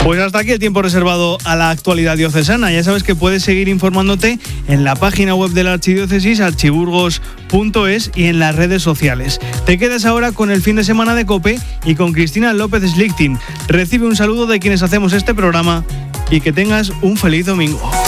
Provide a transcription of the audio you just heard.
Pues hasta aquí el tiempo reservado a la actualidad diocesana. Ya sabes que puedes seguir informándote en la página web de la Archidiócesis, archiburgos.es, y en las redes sociales. Te quedas ahora con el fin de semana de COPE y con Cristina López Schlichting. Recibe un saludo de quienes hacemos este programa y que tengas un feliz domingo.